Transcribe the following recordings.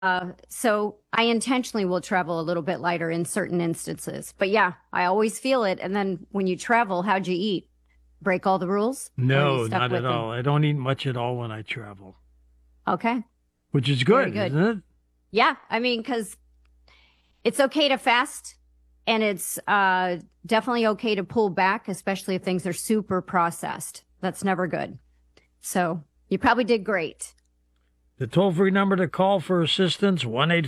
So I intentionally will travel a little bit lighter in certain instances. But yeah, I always feel it. And then when you travel, how'd you eat? Break all the rules or are you No, stuck not at with them? all. I don't eat much at all when I travel, Okay, which is very good, good. isn't it? Yeah, I mean, because it's okay to fast and it's definitely okay to pull back, especially if things are super processed. That's never good. So you probably did great. The toll-free number to call for assistance,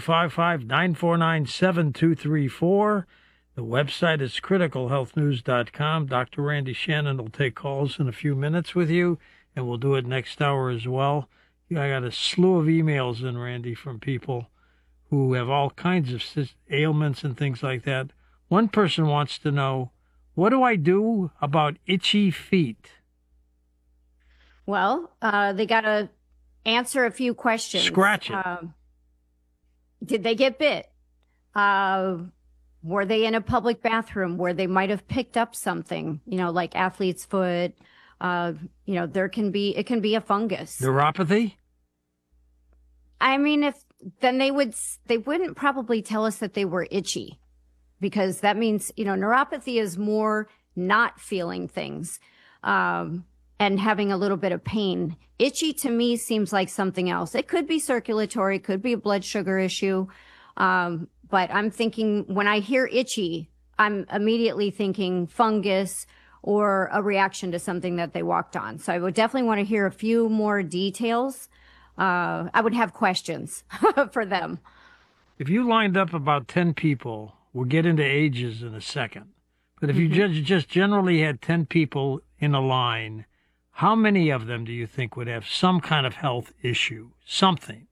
1-855-949-7234. The website is criticalhealthnews.com. Dr. Randy Shannon will take calls in a few minutes with you, and we'll do it next hour as well. I got a slew of emails in, Randy, from people who have all kinds of ailments and things like that. One person wants to know, what do I do about itchy feet? Well, they got to answer a few questions. Scratch it. Did they get bit? Uh, were they in a public bathroom where they might have picked up something, like athlete's foot? Uh, it can be a fungus. Neuropathy? I mean, if then they wouldn't probably tell us that they were itchy because that means, neuropathy is more not feeling things, and having a little bit of pain. Itchy to me seems like something else. It could be circulatory, could be a blood sugar issue. But I'm thinking when I hear itchy, I'm immediately thinking fungus or a reaction to something that they walked on. So I would definitely want to hear a few more details. I would have questions for them. If you lined up about 10 people, we'll get into ages in a second. But if you Hmm. just generally had 10 people in a line, how many of them do you think would have some kind of health issue? Something.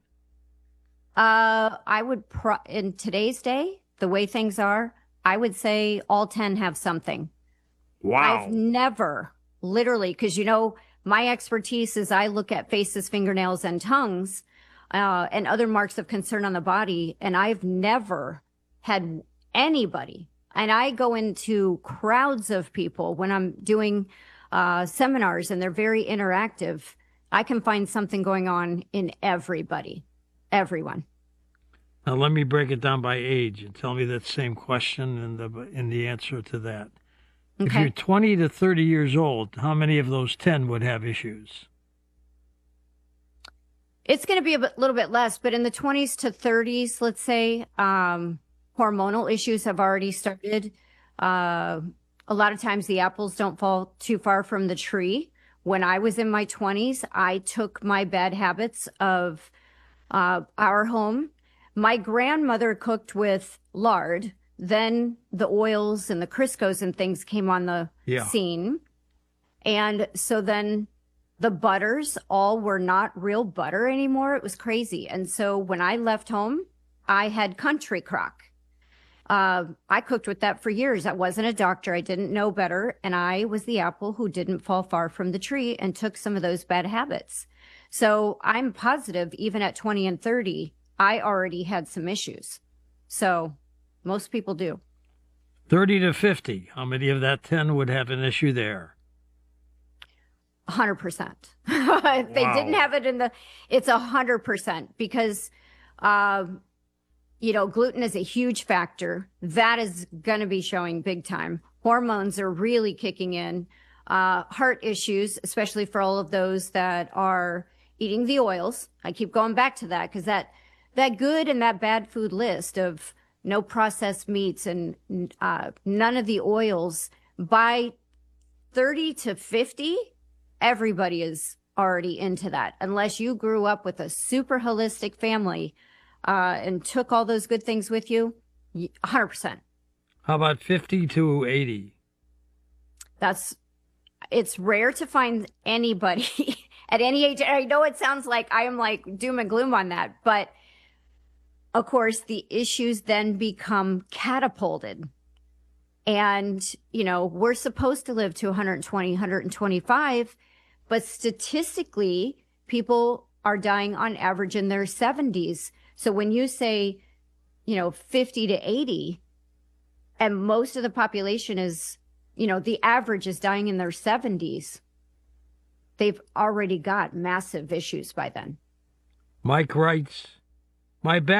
I would in today's day, the way things are, I would say all 10 have something. I've Wow. never literally, because my expertise is I look at faces, fingernails, and tongues, and other marks of concern on the body, and I've never had anybody. And I go into crowds of people when I'm doing seminars, and they're very interactive. I can find something going on in everybody, everyone. Now let me break it down by age and tell me that same question and the answer to that. If you're Okay. 20 to 30 years old, how many of those 10 would have issues? It's going to be little bit less, but in the 20s to 30s, let's say, hormonal issues have already started. Uh, a lot of times the apples don't fall too far from the tree. When I was in my 20s, I took my bad habits of our home. My grandmother cooked with lard. Then the oils and the Criscos and things came on the Yeah. scene. And so then the butters all were not real butter anymore. It was crazy. And so when I left home, I had country crock. I cooked with that for years. I wasn't a doctor. I didn't know better. And I was the apple who didn't fall far from the tree and took some of those bad habits. So I'm positive, even at 20 and 30, I already had some issues. So most people do. 30 to 50, how many of that 10 would have an issue there? 100%. If they didn't Wow. have it it's 100% because, um, gluten is a huge factor. That is going to be showing big time. Hormones are really kicking in. Heart issues, especially for all of those that are eating the oils. I keep going back to that because that good and that bad food list of no processed meats and none of the oils by 30 to 50, everybody is already into that. Unless you grew up with a super holistic family and took all those good things with you, 100%. How about 50 to 80? That's it's rare to find anybody at any age. I know it sounds like I am like doom and gloom on that, but of course the issues then become catapulted. And, we're supposed to live to 120, 125, but statistically, people are dying on average in their 70s. So when you say, 50 to 80, and most of the population is, the average is dying in their 70s, they've already got massive issues by then. Mike writes, My